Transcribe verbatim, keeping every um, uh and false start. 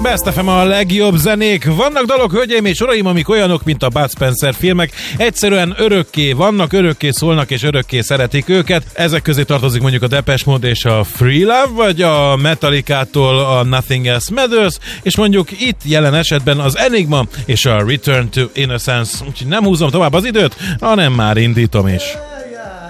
Best ef em a legjobb zenék. Vannak dalok, hölgyeim és uraim, amik olyanok, mint a Bud Spencer filmek. Egyszerűen örökké vannak, örökké szólnak és örökké szeretik őket. Ezek közé tartozik mondjuk a Depeche Mode és a Free Love, vagy a Metallicától a Nothing Else Matters, és mondjuk itt jelen esetben az Enigma és a Return to Innocence. Úgyhogy nem húzom tovább az időt, hanem már indítom is.